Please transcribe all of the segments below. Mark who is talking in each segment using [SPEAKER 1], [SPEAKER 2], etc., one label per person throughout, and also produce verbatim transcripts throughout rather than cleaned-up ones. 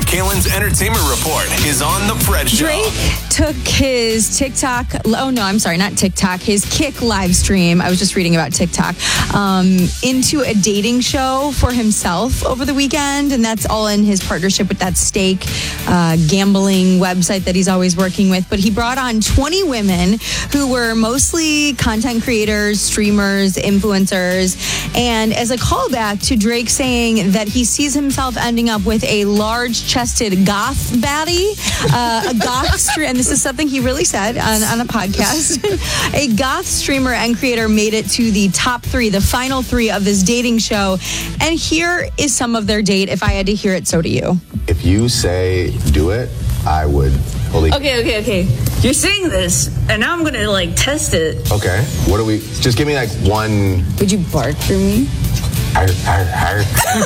[SPEAKER 1] Kalen's Entertainment Report is on The Fred Show.
[SPEAKER 2] Drake took his TikTok, oh no, I'm sorry, not TikTok, his Kick live stream, I was just reading about TikTok, um, into a dating show for himself over the weekend, and that's all in his partnership with that Stake uh, gambling website that he's always working with. But he brought on twenty women who were mostly content creators, streamers, influencers, and as a callback to Drake saying that he sees himself ending up with a large-chested goth baddie, uh, a goth streamer, and this is something he really said on, on a podcast. A goth streamer and creator made it to the top three, the final three of this dating show. And here is some of their date. If I had to hear it, so do you.
[SPEAKER 3] If you say do it, I would fully.
[SPEAKER 4] Okay, okay, okay. You're saying this, and now I'm gonna like test it.
[SPEAKER 3] Okay. What do we? Just give me like one.
[SPEAKER 4] Would you bark for me?
[SPEAKER 3] Arr, arr, arr,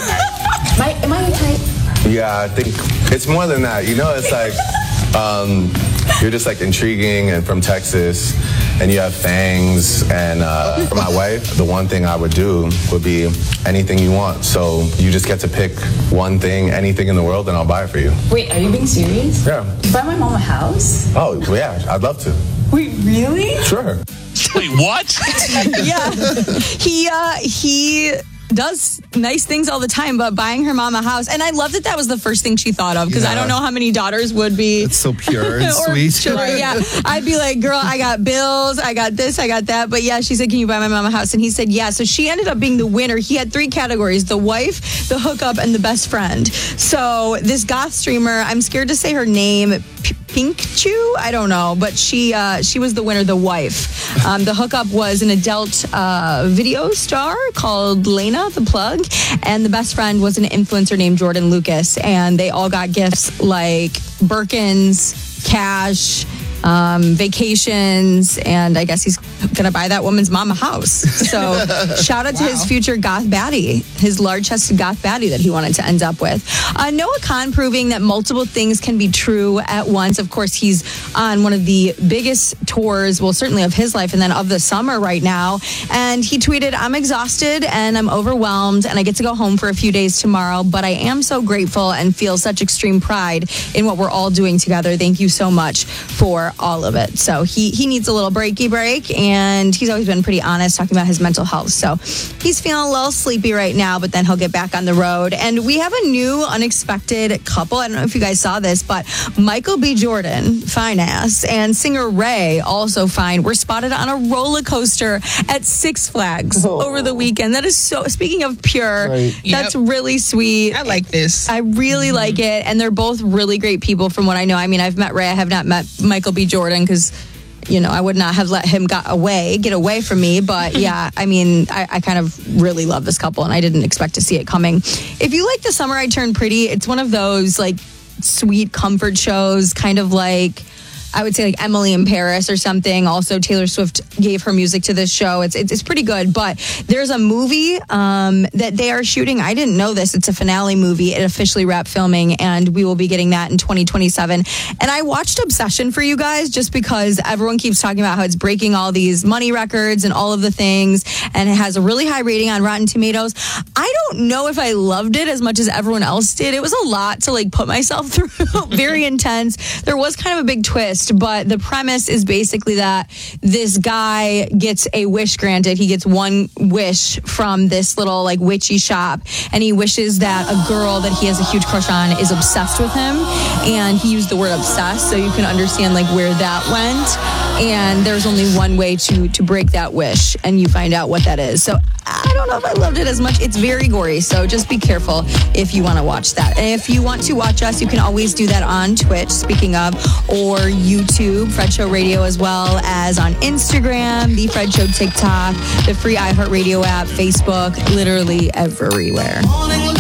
[SPEAKER 3] arr.
[SPEAKER 4] Am I, am I type?
[SPEAKER 3] Yeah, I think it's more than that. You know, it's like um, you're just like intriguing and from Texas, and you have fangs. And uh, for my wife, the one thing I would do would be anything you want. So you just get to pick one thing, anything in the world, and I'll buy it for you.
[SPEAKER 4] Wait, are you being serious?
[SPEAKER 3] Yeah.
[SPEAKER 4] Buy my mom a house?
[SPEAKER 3] Oh, yeah, I'd love to.
[SPEAKER 4] Wait, really?
[SPEAKER 3] Sure.
[SPEAKER 1] Wait, what?
[SPEAKER 2] Yeah. He, uh, he... does nice things all the time, but buying her mom a house. And I love that that was the first thing she thought of, because yeah. I don't know how many daughters would be.
[SPEAKER 5] It's so pure and sweet.
[SPEAKER 2] Children, yeah. I'd be like, girl, I got bills, I got this, I got that. But yeah, she said, can you buy my mom a house? And he said, yeah. So she ended up being the winner. He had three categories: the wife, the hookup, and the best friend. So this goth streamer, I'm scared to say her name, P- Pink Chew? I don't know. But she uh, she was the winner, the wife. Um, the hookup was an adult uh, video star called Lena the Plug, and the best friend was an influencer named Jordan Lucas, and they all got gifts like Birkins, cash, um, vacations, and I guess he's gonna buy that woman's mom a house. So shout out wow. to his future goth baddie, his large-chested goth baddie that he wanted to end up with. Uh, Noah Khan proving that multiple things can be true at once. Of course, he's on one of the biggest tours, well, certainly of his life and then of the summer right now. And he tweeted, I'm exhausted and I'm overwhelmed and I get to go home for a few days tomorrow, but I am so grateful and feel such extreme pride in what we're all doing together. Thank you so much for all of it. So he, he needs a little breaky break, and he's always been pretty honest talking about his mental health. So he's feeling a little sleepy right now, but then he'll get back on the road. And we have a new unexpected couple. I don't know if you guys saw this, but Michael B. Jordan, fine ass, and singer Ray, also fine, were spotted on a roller coaster at Six Flags oh. over the weekend. That is so, speaking of pure, right. that's yep. really sweet.
[SPEAKER 6] I like this.
[SPEAKER 2] I really mm-hmm. like it. And they're both really great people from what I know. I mean, I've met Ray. I have not met Michael B. Jordan because, you know, I would not have let him got away, get away from me. But yeah, I mean, I, I kind of really love this couple, and I didn't expect to see it coming. If you like The Summer I Turned Pretty, it's one of those like sweet comfort shows, kind of like, I would say like Emily in Paris or something. Also, Taylor Swift gave her music to this show. It's it's, it's pretty good. But there's a movie um, that they are shooting. I didn't know this. It's a finale movie. It officially wrapped filming, and we will be getting that in twenty twenty-seven. And I watched Obsession for you guys just because everyone keeps talking about how it's breaking all these money records and all of the things, and it has a really high rating on Rotten Tomatoes. I don't know if I loved it as much as everyone else did. It was a lot to like put myself through. Very intense. There was kind of a big twist. But the premise is basically that this guy gets a wish granted. He gets one wish from this little like witchy shop, and he wishes that a girl that he has a huge crush on is obsessed with him. And he used the word obsessed, so you can understand like where that went. And there's only one way to to break that wish, and you find out what that is. So I don't know if I loved it as much. It's very gory, so just be careful if you want to watch that. And if you want to watch us, you can always do that on Twitch, speaking of, or YouTube, Fred Show Radio, as well as on Instagram, The Fred Show TikTok, the free iHeartRadio app, Facebook, literally everywhere.